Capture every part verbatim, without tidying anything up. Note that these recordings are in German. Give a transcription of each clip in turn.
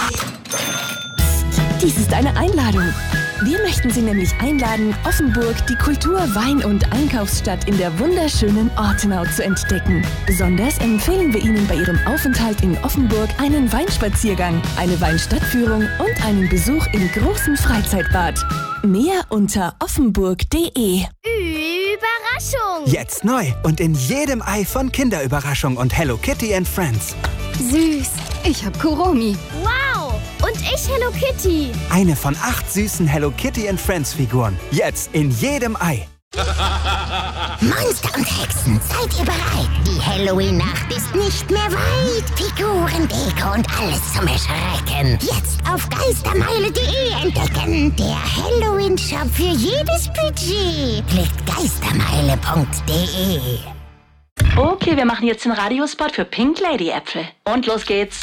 Dies ist eine Einladung. Wir möchten Sie nämlich einladen, Offenburg, die Kultur-, Wein- und Einkaufsstadt in der wunderschönen Ortenau zu entdecken. Besonders empfehlen wir Ihnen bei Ihrem Aufenthalt in Offenburg einen Weinspaziergang, eine Weinstadtführung und einen Besuch im großen Freizeitbad. Mehr unter offenburg punkt de. Überraschung! Jetzt neu und in jedem Ei von Kinderüberraschung und Hello Kitty and Friends. Süß. Ich hab Kuromi. Wow! Und ich Hello Kitty. Eine von acht süßen Hello Kitty and Friends Figuren. Jetzt in jedem Ei. Monster und Hexen, seid ihr bereit? Die Halloween-Nacht ist nicht mehr weit. Figuren, Deko und alles zum Erschrecken. Jetzt auf geistermeile punkt de entdecken. Der Halloween-Shop für jedes Budget. Klickt geistermeile punkt de. Okay, wir machen jetzt den Radiospot für Pink Lady Äpfel. Und los geht's.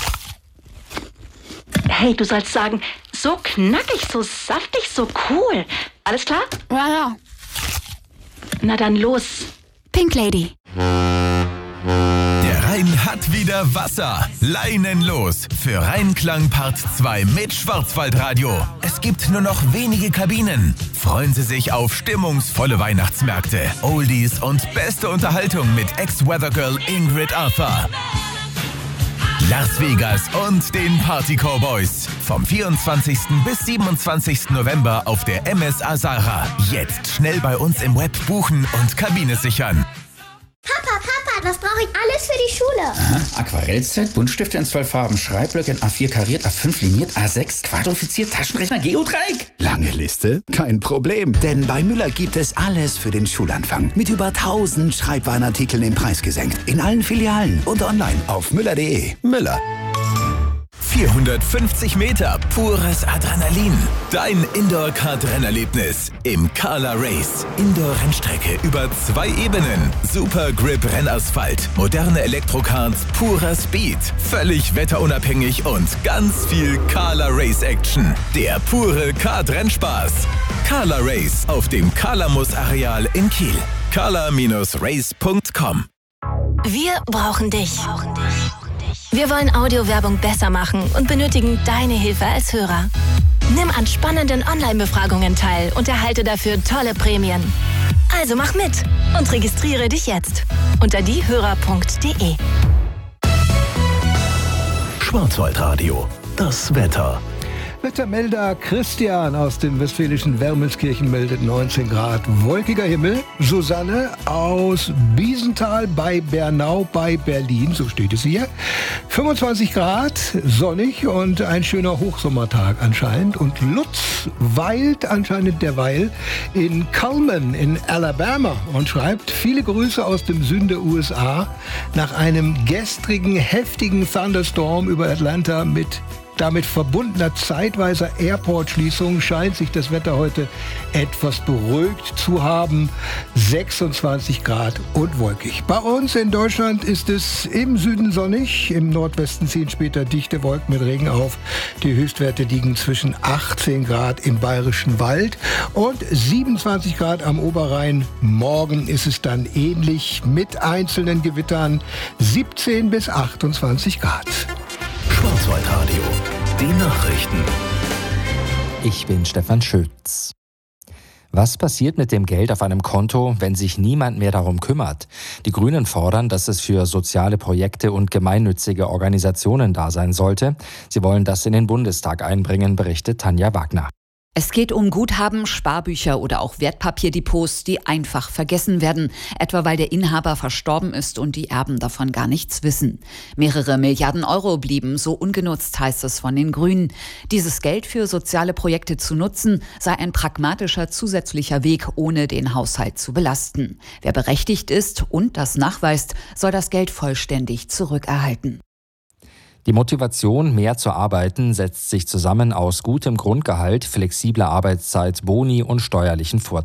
Hey, du sollst sagen, so knackig, so saftig, so cool. Alles klar? Ja, ja. Na dann los. Pink Lady. Der Rhein hat wieder Wasser. Leinen los für Rheinklang Part zwei mit Schwarzwaldradio. Es gibt nur noch wenige Kabinen. Freuen Sie sich auf stimmungsvolle Weihnachtsmärkte, Oldies und beste Unterhaltung mit Ex-Weathergirl Ingrid Arthur. Las Vegas und den Party Cowboys. Vom vierundzwanzigsten bis siebenundzwanzigsten November auf der M S A Sarah. Jetzt schnell bei uns im Web buchen und Kabine sichern. Papa, Papa, was brauche ich alles für die Schule? Aha, Aquarellset, Buntstifte in zwölf Farben, Schreibblöcke in A vier kariert, A fünf liniert, A sechs quadrifiziert, Taschenrechner, Geodreieck. Lange Liste? Kein Problem, denn bei Müller gibt es alles für den Schulanfang. Mit über tausend Schreibwarenartikeln im Preis gesenkt. In allen Filialen und online auf müller punkt de. Müller. vierhundertfünfzig Meter pures Adrenalin. Dein Indoor-Kart-Rennerlebnis im Carla Race. Indoor-Rennstrecke über zwei Ebenen. Super Grip Rennasphalt. Moderne Elektrokarts, purer Speed. Völlig wetterunabhängig und ganz viel Carla Race Action. Der pure Kart-Rennspaß. Carla Race auf dem Carlamus-Areal in Kiel. carla Race punkt com. Wir brauchen dich. Wir wollen Audiowerbung besser machen und benötigen deine Hilfe als Hörer. Nimm an spannenden Online-Befragungen teil und erhalte dafür tolle Prämien. Also mach mit und registriere dich jetzt unter diehörer punkt de. Schwarzwaldradio, das Wetter. Wettermelder Christian aus dem westfälischen Wermelskirchen meldet neunzehn Grad. Wolkiger Himmel. Susanne aus Biesenthal bei Bernau bei Berlin, so steht es hier. fünfundzwanzig Grad, sonnig und ein schöner Hochsommertag anscheinend. Und Lutz weilt anscheinend derweil in Cullman in Alabama und schreibt: Viele Grüße aus dem Süden der U S A. Nach einem gestrigen, heftigen Thunderstorm über Atlanta mit damit verbundener zeitweiser Airport-Schließung scheint sich das Wetter heute etwas beruhigt zu haben. sechsundzwanzig Grad und wolkig. Bei uns in Deutschland ist es im Süden sonnig. Im Nordwesten ziehen später dichte Wolken mit Regen auf. Die Höchstwerte liegen zwischen achtzehn Grad im Bayerischen Wald und siebenundzwanzig Grad am Oberrhein. Morgen ist es dann ähnlich mit einzelnen Gewittern. siebzehn bis achtundzwanzig Grad. Schwarzwaldradio, die Nachrichten. Ich bin Stefan Schütz. Was passiert mit dem Geld auf einem Konto, wenn sich niemand mehr darum kümmert? Die Grünen fordern, dass es für soziale Projekte und gemeinnützige Organisationen da sein sollte. Sie wollen das in den Bundestag einbringen, berichtet Tanja Wagner. Es geht um Guthaben, Sparbücher oder auch Wertpapierdepots, die einfach vergessen werden, etwa weil der Inhaber verstorben ist und die Erben davon gar nichts wissen. Mehrere Milliarden Euro blieben so ungenutzt, heißt es von den Grünen. Dieses Geld für soziale Projekte zu nutzen, sei ein pragmatischer zusätzlicher Weg, ohne den Haushalt zu belasten. Wer berechtigt ist und das nachweist, soll das Geld vollständig zurückerhalten. Die Motivation, mehr zu arbeiten, setzt sich zusammen aus gutem Grundgehalt, flexibler Arbeitszeit, Boni und steuerlichen Vorteilen.